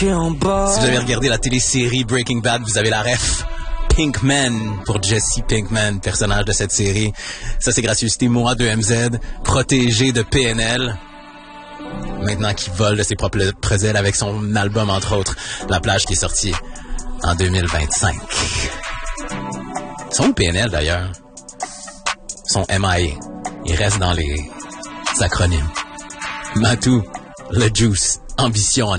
en bas. Si vous avez regardé la télésérie Breaking Bad, vous avez la ref. Pinkman pour Jesse Pinkman, personnage de cette série. Ça, c'est gracieuseté Moa 2MZ, protégé de PNL. Maintenant qu'il vole de ses propres ailes avec son album, entre autres, La Plage, qui est sorti en 2025. Ils sont où PNL, d'ailleurs? Ils sont MIA. Ils restent dans les acronymes. Matou, le Juice, Ambition en